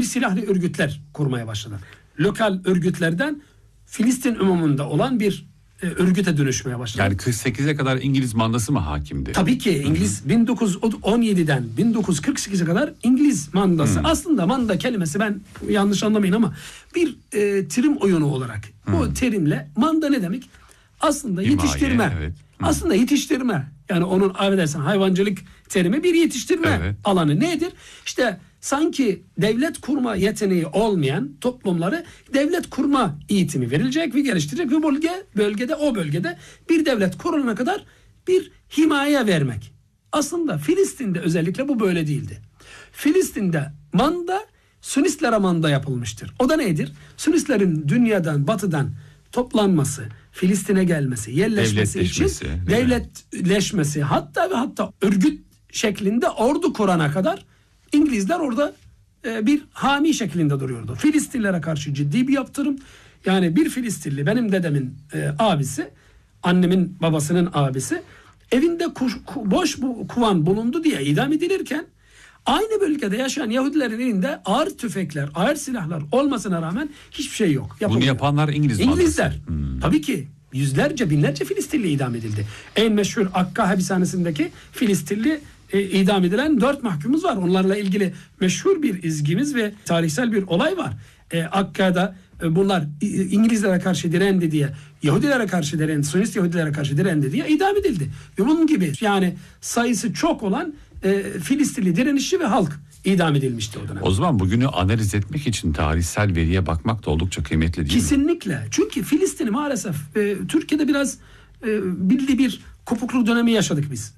silahlı örgütler kurmaya başladı. Lokal örgütlerden Filistin umumunda olan bir örgüte dönüşmeye başladı. Yani 48'e kadar İngiliz mandası mı hakimdi? Tabii ki İngiliz 1917'den 1948'e kadar İngiliz mandası. Aslında manda kelimesi, ben yanlış anlamayın ama bir terim oyunu olarak bu terimle manda ne demek? Aslında Himaye, yetiştirme. evet. Aslında yetiştirme. Yani onun affedersin hayvancılık terimi bir yetiştirme alanı nedir? İşte sanki devlet kurma yeteneği olmayan toplumları devlet kurma eğitimi verilecek ve geliştirecek ve bölgede bir devlet kurulana kadar bir himaye vermek. Aslında Filistin'de özellikle bu böyle değildi. Filistin'de manda Sünistlere manda yapılmıştır. O da nedir? Sünistlerin dünyadan, batıdan toplanması, Filistin'e gelmesi, yerleşmesi için devletleşmesi, hatta örgüt şeklinde ordu kurana kadar İngilizler orada bir hami şeklinde duruyordu. Filistinlere karşı ciddi bir yaptırım. Yani bir Filistinli, benim dedemin abisi, annemin babasının abisi, evinde boş kuvan bulundu diye idam edilirken aynı bölgede yaşayan Yahudilerin elinde ağır tüfekler, ağır silahlar olmasına rağmen hiçbir şey yok. Bunu yapanlar İngilizler. Tabii ki yüzlerce, binlerce Filistinli idam edildi. En meşhur Akka hapishanesindeki Filistinli idam edilen 4 mahkumumuz var. Onlarla ilgili meşhur bir izgimiz ve tarihsel bir olay var. Akka'da bunlar İngilizlere karşı direndi diye, Yahudilere karşı direndi, Siyonist Yahudilere karşı direndi diye idam edildi. Ve bunun gibi yani sayısı çok olan Filistinli direnişçi ve halk idam edilmişti o dönem. O zaman bugünü analiz etmek için tarihsel veriye bakmak da oldukça kıymetli değil mi? Kesinlikle. Çünkü Filistin'i maalesef Türkiye'de biraz bildiği bir kopukluk dönemi yaşadık biz.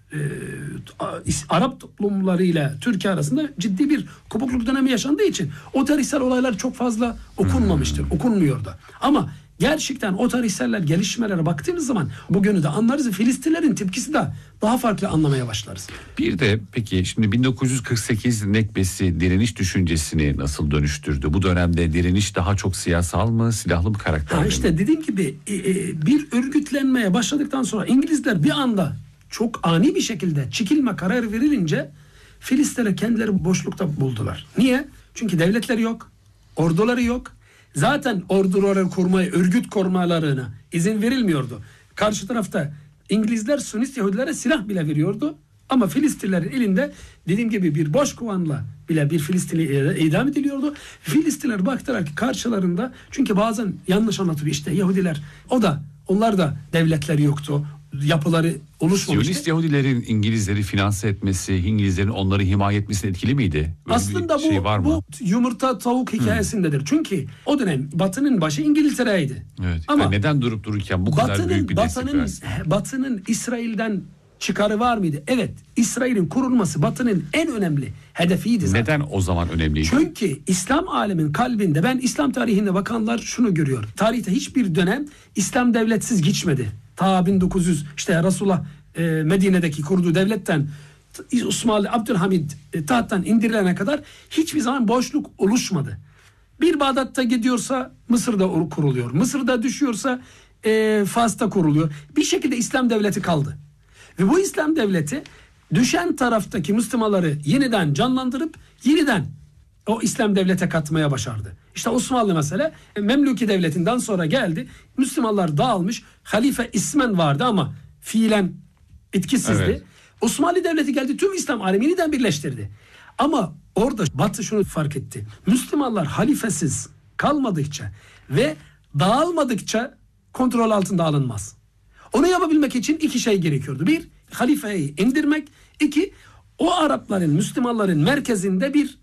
Arap toplumlarıyla Türkiye arasında ciddi bir kopukluk dönemi yaşandığı için o tarihsel olaylar çok fazla okunmamıştır. Okunmuyor da. Ama gerçekten o tarihseller, gelişmelere baktığımız zaman bugünü de anlarız. Filistinlerin tepkisi de daha farklı anlamaya başlarız. Bir de peki şimdi 1948 Nekbesi direniş düşüncesini nasıl dönüştürdü? Bu dönemde direniş daha çok siyasal mı, silahlı mı karakterli mi? İşte dediğim gibi bir örgütlenmeye başladıktan sonra İngilizler bir anda çok ani bir şekilde çekilme kararı verilince Filistinler kendileri boşlukta buldular. Niye? Çünkü devletleri yok, orduları yok. Zaten orduları kurmaya, örgüt kurmalarına izin verilmiyordu. Karşı tarafta İngilizler Siyonist Yahudilere silah bile veriyordu. Ama Filistinlerin elinde dediğim gibi bir boş kovanla bile bir Filistinli idam ediliyordu. Filistinler baktılar ki karşılarında, çünkü bazen yanlış anlatıyor işte Yahudiler, onlar da devletleri yoktu. Yapıları oluşmamıştı. Siyonist Yahudilerin İngilizleri finanse etmesi, İngilizlerin onları himaye etmesi etkili miydi? Böyle aslında bu yumurta tavuk hikayesindedir. Çünkü o dönem Batı'nın başı İngiltere'ydi. Evet. Ama yani neden durup dururken bu kadar büyük bir destek verdi? Batı'nın İsrail'den çıkarı var mıydı? Evet. İsrail'in kurulması Batı'nın en önemli hedefiydi zaten. Neden o zaman önemliydi? Çünkü İslam alemin kalbinde, ben İslam tarihinde bakanlar şunu görüyor. Tarihte hiçbir dönem İslam devletsiz geçmedi. Ta 1900 işte Resulullah Medine'deki kurduğu devletten Osmanlı Abdülhamid tahttan indirilene kadar hiçbir zaman boşluk oluşmadı. Bir Bağdat'ta gidiyorsa Mısır'da kuruluyor. Mısır'da düşüyorsa Fas'ta kuruluyor. Bir şekilde İslam devleti kaldı. Ve bu İslam devleti düşen taraftaki Müslümanları yeniden canlandırıp yeniden o İslam devlete katmaya başardı. İşte Osmanlı mesela Memlüki devletinden sonra geldi. Müslümanlar dağılmış. Halife ismen vardı ama fiilen etkisizdi. Evet. Osmanlı devleti geldi, tüm İslam alemini yeniden birleştirdi. Ama orada Batı şunu fark etti. Müslümanlar halifesiz kalmadıkça ve dağılmadıkça kontrol altında alınmaz. Onu yapabilmek için iki şey gerekiyordu. Bir, halifeyi indirmek. İki, o Arapların, Müslümanların merkezinde bir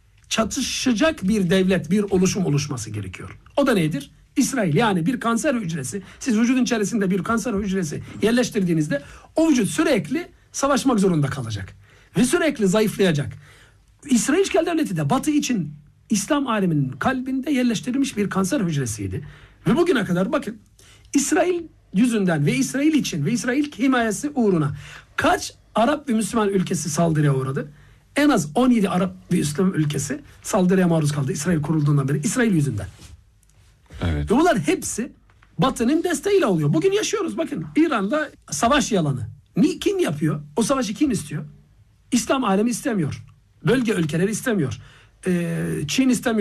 çatışacak bir devlet, bir oluşum oluşması gerekiyor. O da nedir? İsrail, yani bir kanser hücresi. Siz vücudun içerisinde bir kanser hücresi yerleştirdiğinizde o vücut sürekli savaşmak zorunda kalacak. Ve sürekli zayıflayacak. İsrail İşgal Devleti de Batı için İslam aleminin kalbinde yerleştirilmiş bir kanser hücresiydi. Ve bugüne kadar bakın, İsrail yüzünden ve İsrail için ve İsrail himayesi uğruna kaç Arap ve Müslüman ülkesi saldırıya uğradı? En az 17 Arap ve Müslüman ülkesi saldırıya maruz kaldı İsrail kurulduğundan beri. İsrail yüzünden. Evet. Ve bunlar hepsi Batı'nın desteğiyle oluyor. Bugün yaşıyoruz bakın. İran'da savaş yalanı. Kim yapıyor? O savaşı kim istiyor? İslam alemi istemiyor. Bölge ülkeleri istemiyor. Çin istemiyor.